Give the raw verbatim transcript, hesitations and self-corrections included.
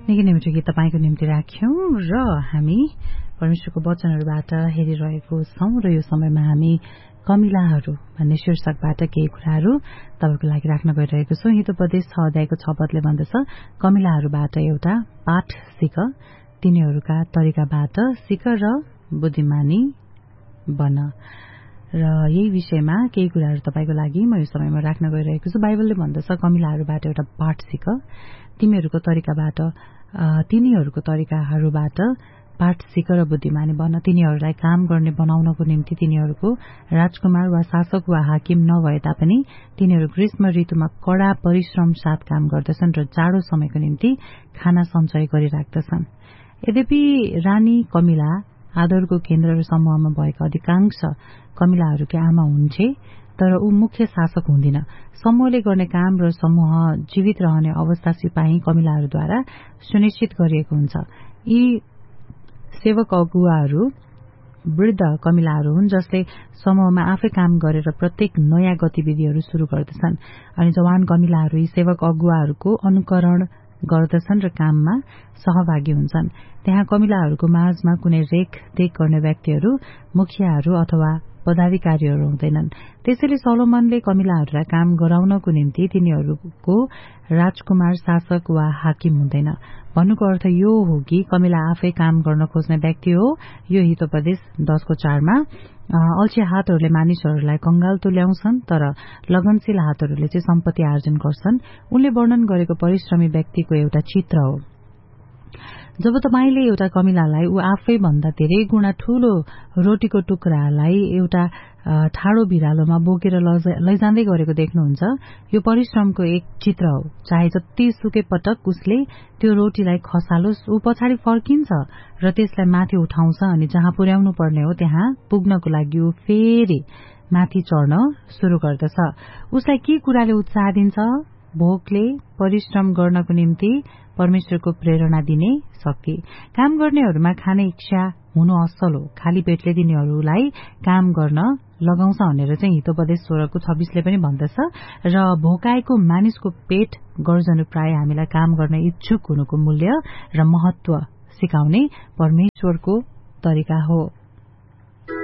निकै नै मिठो गीत तपाईको निम्ति राख्यौं र हामी परमेश्वरको वचनहरूबाट हेरिरहेको छौं र यो समयमा हामी कमिलाहरू भन्ने शीर्षकबाट केही कुराहरू तपाईको लागि राख्न गइरहेको छौं। हितोपदेश छ अध्यायको छ पदले भन्दछ, कमिलाहरूबाट एउटा पाठ सिक, तिनीहरूका तरिकाबाट सिक र बुद्धिमानी बन। र यही विषयमा केही कुराहरू तपाईको लागि म यो समयमा राख्न गइरहेको छु। बाइबलले भन्दछ, कमिलाहरूबाट एउटा पाठ सिक, तिमीहरूको तरिकाबाट तिनीहरूको तरिकाहरूबाट पाठ सिक र बुद्धिमानी बन। तिनीहरूलाई काम गर्ने बनाउनको निम्ति तिनीहरूको राजकुमार वा शासक वा हाकिम नभए तापनि तिनीहरू ग्रीष्म ऋतुमा कड़ा परिश्रम साथ काम गर्दछन् र जाडो समयको निम्ति खाना सञ्चय गरिराख्दछन्। यद्यपि रानी कमिला आदरको केन्द्र र समूहमा भएका अधिकांश कमिलाहरूकी आमा हुन्छे, तर ऊ मुख्य शासक हुँदिन। समूहले गर्ने काम र समूह जीवित रहने अवस्था सिपाही कमिलाहरूद्वारा सुनिश्चित गरिएको हुन्छ। यी सेवक अगुवाहरू वृद्ध कमिलाहरू हुन्, जसले समूहमा आफै काम गरेर प्रत्येक नयाँ गतिविधिहरू शुरू गर्दछन्, अनि जवान कमिलाहरू यी सेवक अगुवाहरूको अनुकरण गर्दछन् र काममा सहभागी हुन्छन्। त्यहाँ कमिलाहरूको माझमा कुनै रेखदेख गर्ने व्यक्तिहरू, मुखियाहरू अथवा पदाधिकारीहरू हुँदैनन्। त्यसैले सोलोमनले कमिलाहरूलाई काम गराउनको निम्ति तिनीहरूको राजकुमार, शासक वा हाकिम हुँदैन। भन्नुको अर्थ यो हो कि कमिला आफै काम गर्न खोज्ने व्यक्ति हो। यो हितोपदेश दशको चारमा अल्छी हातहरूले मानिसहरूलाई कंगाल तुल्याउँछन्, तर लगनशील हातहरूले चाहिँ सम्पत्ति आर्जन गर्छन्। उनले वर्णन गरेको परिश्रमी व्यक्तिको एउटा चित्र हो। जब तपाईले एउटा कमिलालाई ऊ आफै भन्दा धेरै गुणा ठूलो रोटीको टुक्रालाई एउटा ठाडो भिरालोमा बोकेर लैजाँदै गरेको देख्नुहुन्छ, यो परिश्रमको एक चित्र हो। चाहे जति सुकै पटक उसले त्यो रोटीलाई खसालोस्, ऊ पछाडि फर्किन्छ र त्यसलाई माथि उठाउँछ, अनि जहाँ पुर्याउनु पर्ने हो त्यहाँ पुग्नको लागि ऊ फेरि माथि चढ्न शुरू गर्दछ। उसलाई के कुराले उत्साह दिन्छ? भोकले परिश्रम गर्नको निम्ति परमेश्वरको प्रेरणा दिने शक्ति। काम गर्नेहरूमा खाने इच्छा हुनु असल हो। खाली पेटले तिनीहरूलाई काम गर्न लगाउँछ भनेर चाहिँ हितोपदेश सोह्रको छब्बीसले पनि भन्दछ। र भोकाएको मानिसको पेट गर्जनु प्राय हामीलाई काम गर्न इच्छुक हुनुको मूल्य र महत्व सिकाउने परमेश्वरको तरिका हो।